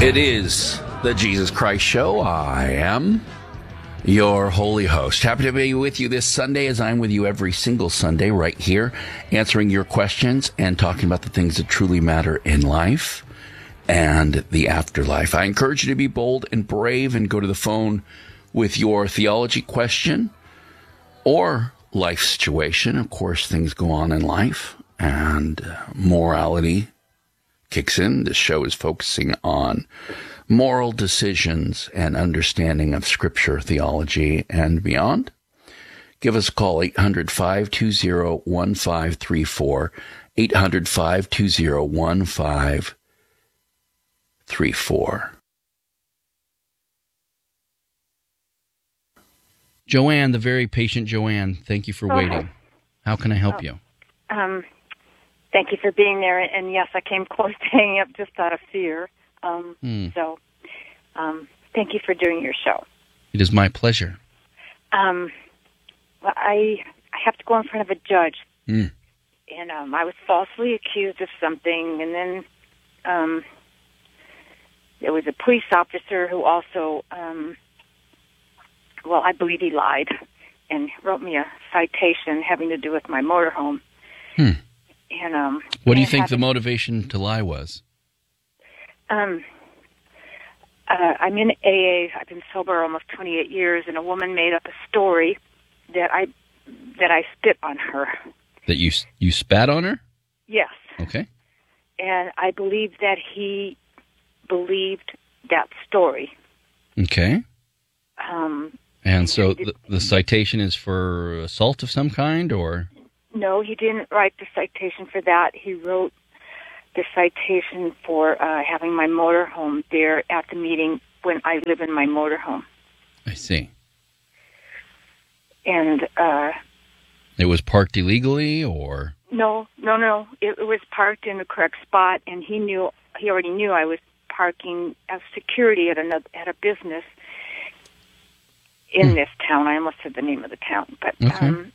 It is the Jesus Christ Show. I am your holy host. Happy to be with you this Sunday, as I'm with you every single Sunday right here, answering your questions and talking about the things that truly matter in life and the afterlife. I encourage you to be bold and brave and go to the phone with your theology question or life situation. Of course, things go on in life and morality kicks in. This show is focusing on moral decisions and understanding of Scripture, theology, and beyond. Give us a call, 800-520-1534, 800-520-1534. Joanne, the very patient Joanne, thank you for waiting. How can I help you? Thank you for being there. And yes, I came close to hanging up just out of fear. So thank you for doing your show. It is my pleasure. Well, I have to go in front of a judge. And I was falsely accused of something. And then there was a police officer who also, I believe he lied and wrote me a citation having to do with my motorhome. And what do you think the motivation to lie was? I'm in AA. I've been sober almost 28 years, and a woman made up a story that I spit on her. That you spat on her? Yes. Okay. And I believe that he believed that story. Okay. And so the citation is for assault of some kind, or? No, he didn't write the citation for that. He wrote the citation for having my motorhome there at the meeting when I live in my motorhome. I see. And it was parked illegally, or? No. It was parked in the correct spot, and he already knew I was parking as security at a business in this town. I almost said the name of the town, but okay.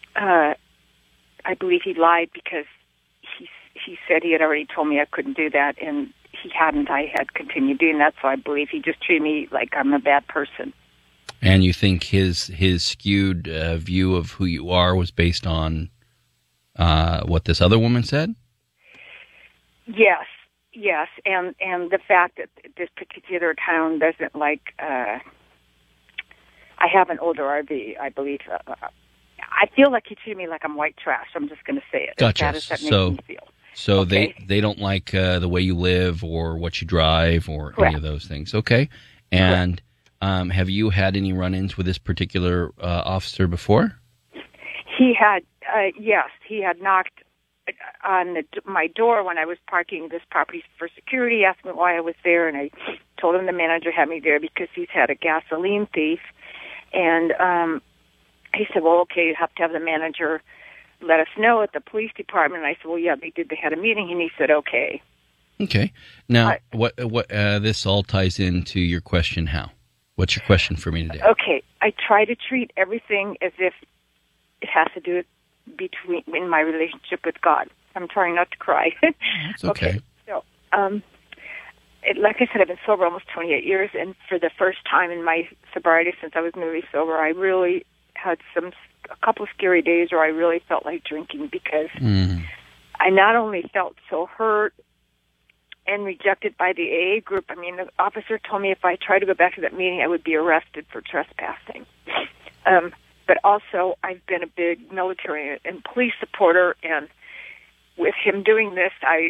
I believe he lied because he said he had already told me I couldn't do that, and he hadn't. I had continued doing that, so I believe he just treated me like I'm a bad person. And you think his skewed view of who you are was based on what this other woman said? Yes, and the fact that this particular town doesn't like. I have an older RV, I believe. I feel like he treated me like I'm white trash. I'm just going to say it. Gotcha. As bad as that makes me feel. So okay. they don't like the way you live or what you drive or Correct. any of those things. Okay. And have you had any run-ins with this particular officer before? He had, yes. He had knocked on my door when I was parking this property for security, asked me why I was there, and I told him the manager had me there because he's had a gasoline thief. And he said, well, okay, you have to have the manager let us know at the police department. And I said, well, yeah, they had a meeting. And he said, okay. Okay. Now, what this all ties into your question, how? What's your question for me today? Okay. I try to treat everything as if it has to do in my relationship with God. I'm trying not to cry. That's okay. So, like I said, I've been sober almost 28 years, and for the first time in my sobriety since I was newly sober, I really had a couple of scary days where I really felt like drinking because I not only felt so hurt and rejected by the AA group. I mean, the officer told me if I tried to go back to that meeting, I would be arrested for trespassing. But also, I've been a big military and police supporter, and with him doing this, I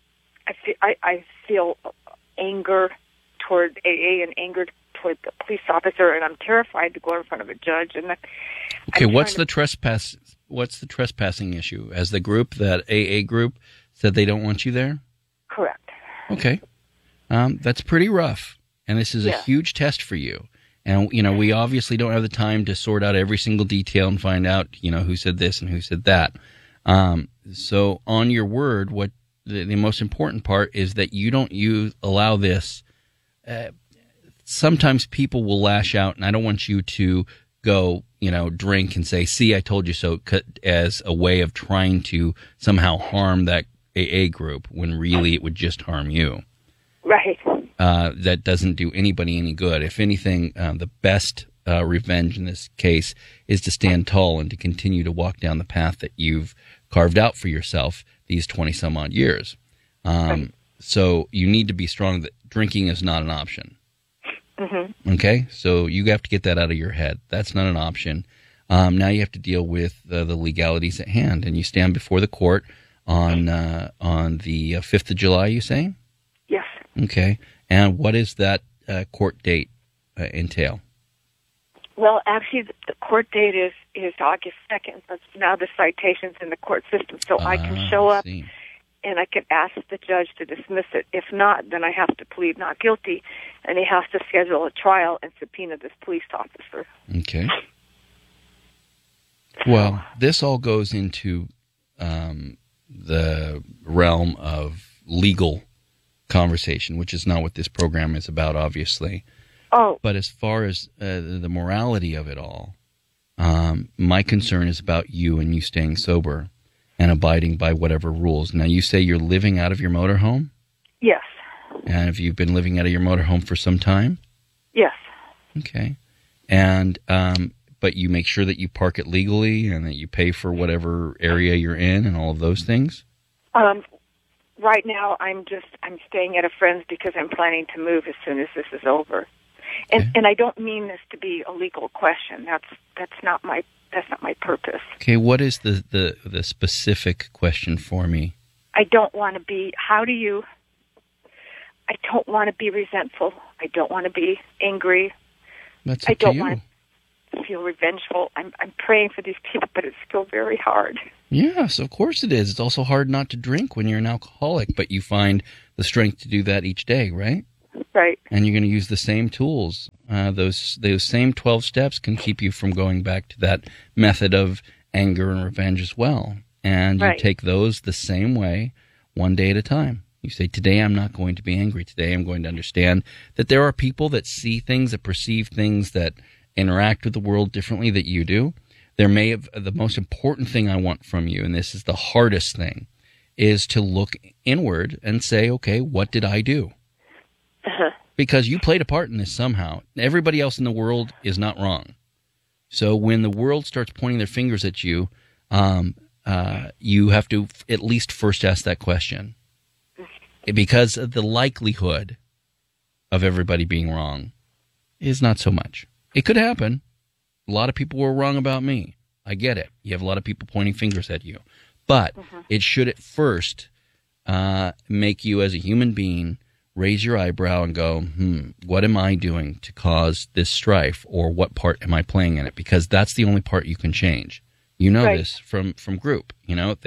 feel anger toward AA and anger toward the police officer, and I'm terrified to go in front of a judge. And okay, what's the trespassing issue? As the group, that AA group, said they don't want you there? Correct. Okay. That's pretty rough, and this is a huge test for you. And, we obviously don't have the time to sort out every single detail and find out, who said this and who said that. So on your word, what the most important part is that you don't allow this. Sometimes people will lash out, and I don't want you to go, drink and say, see, I told you so, as a way of trying to somehow harm that AA group when really it would just harm you. Right. that doesn't do anybody any good. If anything, the best revenge in this case is to stand tall and to continue to walk down the path that you've carved out for yourself these 20-some-odd years. So you need to be strong that drinking is not an option. Mm-hmm. Okay? So you have to get that out of your head. That's not an option. Now you have to deal with the legalities at hand, and you stand before the court on the 5th of July, you say? Yes. Okay. And what is that court date entail? Well, actually, the court date is August 2nd, but now the citation's in the court system, so I can show up and I can ask the judge to dismiss it. If not, then I have to plead not guilty, and he has to schedule a trial and subpoena this police officer. Okay. Well, this all goes into the realm of legal conversation, which is not what this program is about, obviously. Oh. But as far as the morality of it all, my concern is about you and you staying sober and abiding by whatever rules. Now, you say you're living out of your motorhome? Yes. And have you been living out of your motorhome for some time? Yes. Okay. And but you make sure that you park it legally and that you pay for whatever area you're in and all of those things? Right now, I'm staying at a friend's because I'm planning to move as soon as this is over. And I don't mean this to be a legal question. That's not my purpose. Okay, what is the specific question for me? I don't want to be. I don't want to be resentful. I don't want to be angry. That's up I don't to you. want to feel revengeful. I'm praying for these people, but it's still very hard. Yes, of course it is. It's also hard not to drink when you're an alcoholic, but you find the strength to do that each day, right? Right. And you're going to use the same tools. Those same 12 steps can keep you from going back to that method of anger and revenge as well. And you take those the same way, one day at a time. You say, today I'm not going to be angry. Today I'm going to understand that there are people that see things, that perceive things, that interact with the world differently that you do. There may have, the most important thing I want from you, and this is the hardest thing, is to look inward and say, okay, what did I do? Uh-huh. Because you played a part in this somehow. Everybody else in the world is not wrong. So when the world starts pointing their fingers at you, you have to at least first ask that question. Because the likelihood of everybody being wrong is not so much. It could happen. A lot of people were wrong about me. I get it. You have a lot of people pointing fingers at you. But it should at first make you as a human being raise your eyebrow and go, what am I doing to cause this strife, or what part am I playing in it? Because that's the only part you can change. You know this from group. You know,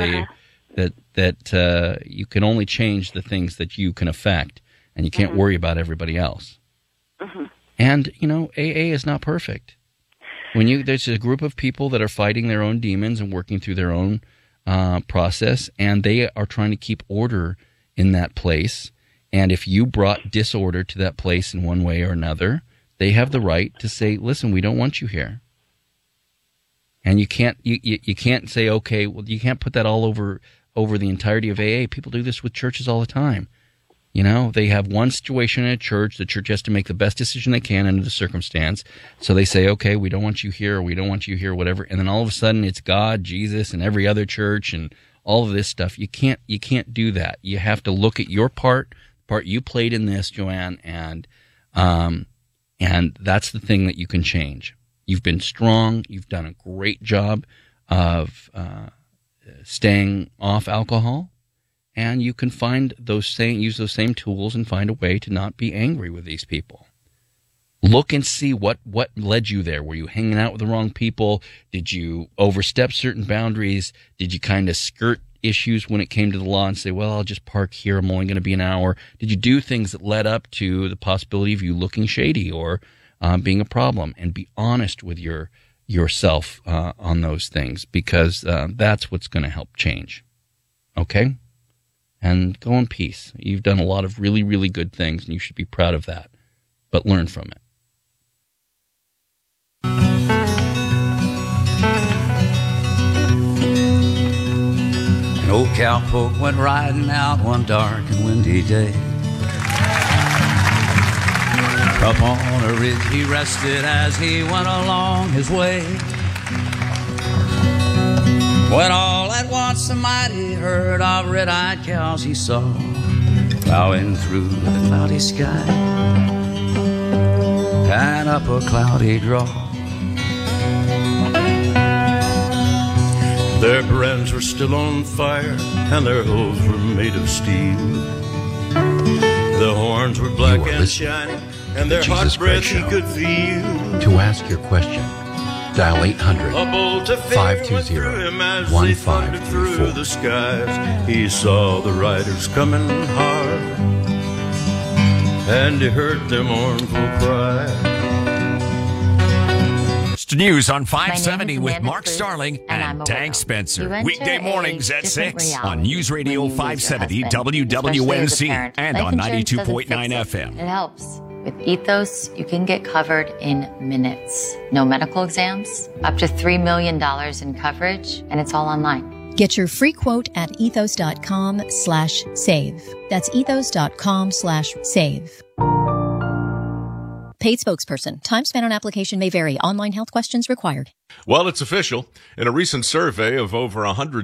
that you can only change the things that you can affect, and you can't worry about everybody else. And, you know, AA is not perfect. There's a group of people that are fighting their own demons and working through their own process, and they are trying to keep order in that place. And if you brought disorder to that place in one way or another, they have the right to say, listen, we don't want you here. And you can't say, okay, well, you can't put that all over the entirety of AA. People do this with churches all the time. You know, they have one situation in a church. The church has to make the best decision they can under the circumstance. So they say, okay, we don't want you here, or we don't want you here, whatever. And then all of a sudden it's God, Jesus, and every other church and all of this stuff. You can't do that. You have to look at your part you played in this, Joanne, and that's the thing that you can change. You've been strong. You've done a great job of staying off alcohol. And you can use those same tools and find a way to not be angry with these people. Look and see what led you there. Were you hanging out with the wrong people? Did you overstep certain boundaries? Did you kind of skirt issues when it came to the law and say, well, I'll just park here. I'm only going to be an hour. Did you do things that led up to the possibility of you looking shady or being a problem? And be honest with yourself on those things, because that's what's going to help change. Okay? And go in peace. You've done a lot of really, really good things, and you should be proud of that. But learn from it. An old cowpoke went riding out one dark and windy day. Up on a ridge he rested as he went along his way, when all at once the mighty herd of red-eyed cows he saw plowing through the cloudy sky and up a cloudy draw. Their brands were still on fire and their hooves were made of steel. The horns were black and shining and their hot breath he could feel. To ask your question, dial 800-520-1534. Through the skies, he saw the riders coming hard, and he heard their mournful cry. News on 570 with Mark Starling and Tank Spencer. Weekday mornings at 6 on News Radio 570 WWNC and on 92.9 FM. It helps. With Ethos, you can get covered in minutes. No medical exams, up to $3 million in coverage, and it's all online. Get your free quote at ethos.com/save. That's ethos.com/save. Paid spokesperson. Time spent on application may vary. Online health questions required. Well, it's official. In a recent survey of over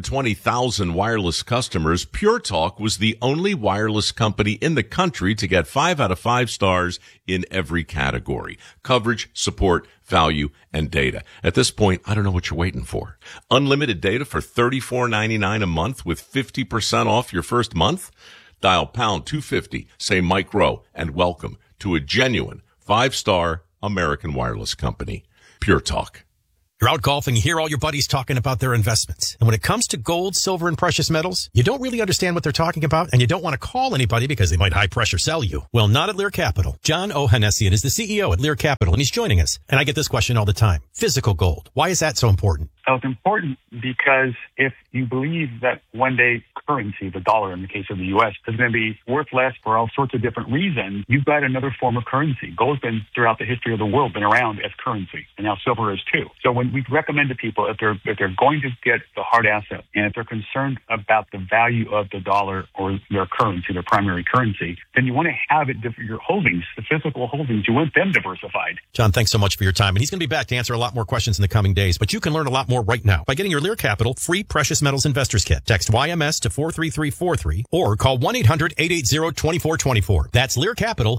120,000 wireless customers, Pure Talk was the only wireless company in the country to get 5 out of 5 stars in every category: coverage, support, value, and data. At this point, I don't know what you're waiting for. Unlimited data for $34.99 a month with 50% off your first month? Dial pound 250, say Mike Rowe, and welcome to a genuine 5-star American wireless company. Pure Talk. You're out golfing, you hear all your buddies talking about their investments. And when it comes to gold, silver, and precious metals, you don't really understand what they're talking about, and you don't want to call anybody because they might high-pressure sell you. Well, not at Lear Capital. John Ohanessian is the CEO at Lear Capital, and he's joining us. And I get this question all the time. Physical gold. Why is that so important? So it's important because if you believe that one day currency, the dollar in the case of the U.S., is going to be worth less for all sorts of different reasons, you've got another form of currency. Gold's been, throughout the history of the world, been around as currency, and now silver is too. So when we recommend to people, if they're going to get the hard asset, and if they're concerned about the value of the dollar or their currency, their primary currency, then you want to have it, your holdings, the physical holdings, you want them diversified. John, thanks so much for your time. And he's going to be back to answer a lot more questions in the coming days, but you can learn a lot more right now by getting your Lear Capital free Precious Metals Investors Kit. Text YMS to 43343 or call 1-800-880-2424. That's Lear Capital,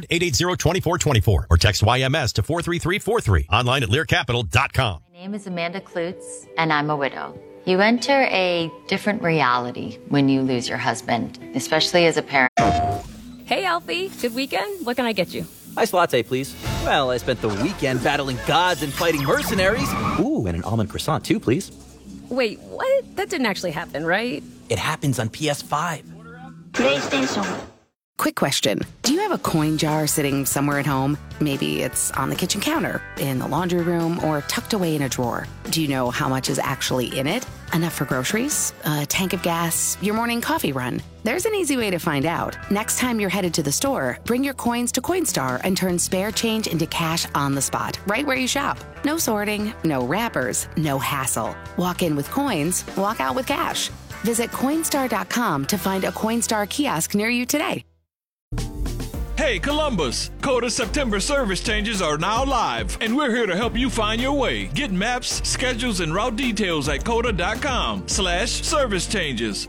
800-880-2424, or text YMS to 43343. Online at learcapital.com. My name is Amanda Klutz, and I'm a widow. You enter a different reality when you lose your husband, especially as a parent. Hey, Alfie. Good weekend? What can I get you? Iced latte, please. Well, I spent the weekend battling gods and fighting mercenaries. Ooh, and an almond croissant, too, please. Wait, what? That didn't actually happen, right? It happens on PS5. PlayStation. Quick question. Do you have a coin jar sitting somewhere at home? Maybe it's on the kitchen counter, in the laundry room, or tucked away in a drawer. Do you know how much is actually in it? Enough for groceries? A tank of gas? Your morning coffee run? There's an easy way to find out. Next time you're headed to the store, bring your coins to Coinstar and turn spare change into cash on the spot, right where you shop. No sorting, no wrappers, no hassle. Walk in with coins, walk out with cash. Visit Coinstar.com to find a Coinstar kiosk near you today. Hey, Columbus! Coda September service changes are now live, and we're here to help you find your way. Get maps, schedules, and route details at coda.com/service changes.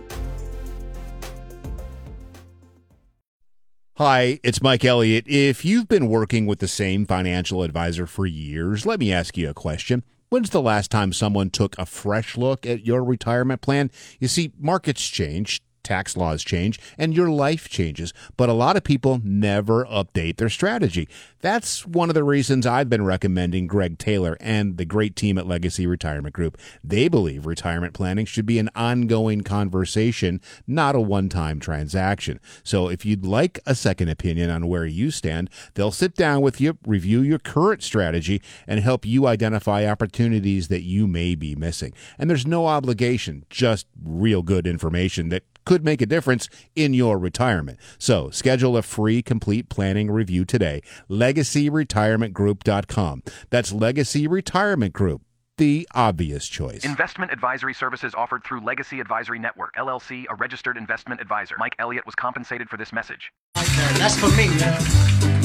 Hi, it's Mike Elliott. If you've been working with the same financial advisor for years, let me ask you a question. When's the last time someone took a fresh look at your retirement plan? You see, markets change, tax laws change, and your life changes, but a lot of people never update their strategy. That's one of the reasons I've been recommending Greg Taylor and the great team at Legacy Retirement Group. They believe retirement planning should be an ongoing conversation, not a one-time transaction. So if you'd like a second opinion on where you stand, they'll sit down with you, review your current strategy, and help you identify opportunities that you may be missing. And there's no obligation, just real good information that could make a difference in your retirement. So schedule a free complete planning review today. LegacyRetirementGroup.com. That's Legacy Retirement Group, the obvious choice. Investment advisory services offered through Legacy Advisory Network, LLC, a registered investment advisor. Mike Elliott was compensated for this message. That's for me, man.